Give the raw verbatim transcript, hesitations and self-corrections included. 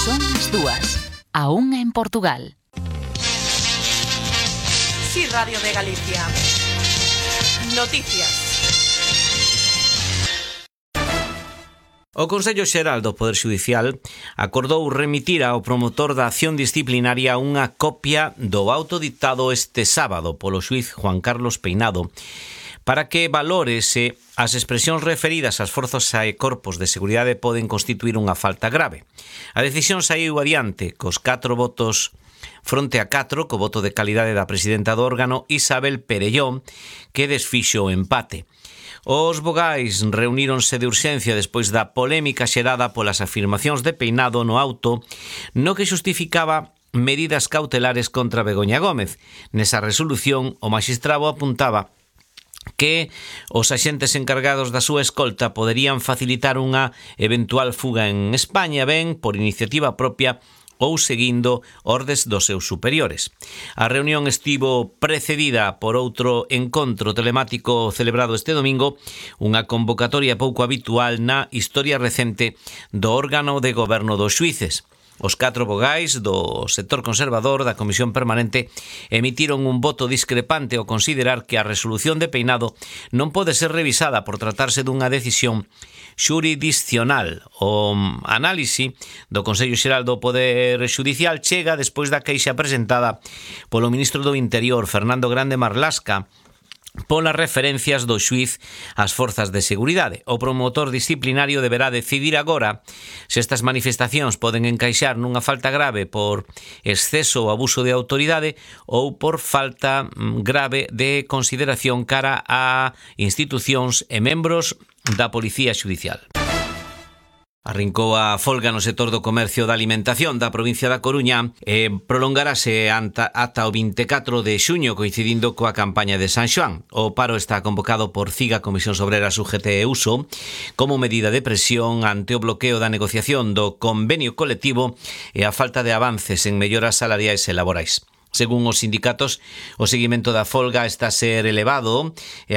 Son as dúas, a unha en Portugal. Sí, Radio de Galicia. Noticias. O Consello Xeral do Poder Xudicial acordou remitir ao promotor da acción disciplinaria unha copia do auto dictado este sábado polo xuíz Juan Carlos Peinado para que valore se as expresións referidas ás forzas e corpos de seguridade poden constituir unha falta grave. A decisión saiu adiante cos catro votos fronte a catro, co voto de calidade da presidenta do órgano Isabel Perellón, que desfixo o empate. Os vogais reuníronse de urxencia despois da polémica xerada polas afirmacións de Peinado no auto no que xustificaba medidas cautelares contra Begoña Gómez. Nesa resolución, o maxistrado apuntaba que os axentes encargados da súa escolta poderían facilitar unha eventual fuga en España, ben por iniciativa propia ou seguindo ordes dos seus superiores. A reunión estivo precedida por outro encontro telemático celebrado este domingo, unha convocatoria pouco habitual na historia recente do órgano de goberno dos xuíces. Os catro vogais do sector conservador da Comisión Permanente emitiron un voto discrepante ao considerar que a resolución de Peinado non pode ser revisada por tratarse dunha decisión xurisdiccional. O análise do Consello Xeral do Poder Xudicial chega despois da queixa presentada polo ministro do Interior, Fernando Grande Marlasca, polas referencias do xuíz ás forzas de seguridade. O promotor disciplinario deberá decidir agora se estas manifestacións poden encaixar nunha falta grave por exceso ou abuso de autoridade ou por falta grave de consideración cara a institucións e membros da Policía Xudicial. Arrincou a folga no sector do comercio da alimentación da provincia da Coruña e prolongarase ata o vinte e catro de xuño, coincidindo coa campaña de San Xoán. O paro está convocado por CIGA, Comisión Obreras U G T e Uso, como medida de presión ante o bloqueo da negociación do convenio colectivo e a falta de avances en melloras salariais e laborais. Según os sindicatos, o seguimento da folga está a ser elevado e